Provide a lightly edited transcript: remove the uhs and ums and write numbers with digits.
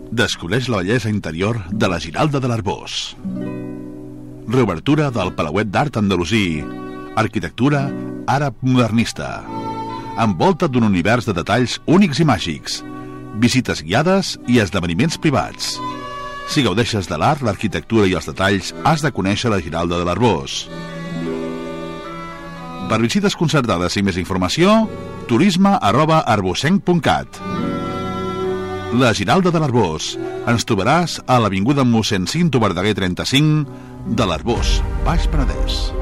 Descobreix la bellesa interior de la Giralda de l'Arboç. Reobertura del Palauet d'Art Andalusí. Arquitectura àrab modernista. Envolta't d'un univers de detalls únics i màgics. Visites guiades i esdeveniments privats. Si gaudeixes de l'art, l'arquitectura i els detalls, has de conèixer la Giralda de l'Arboç. Per visites concertades i més informació, turisme@arbocenc.cat. La Giralda de l'Arboç. Ens trobaràs a l'avinguda Mossèn Cinto Verdaguer 35 de l'Arboç, Baix Penedès.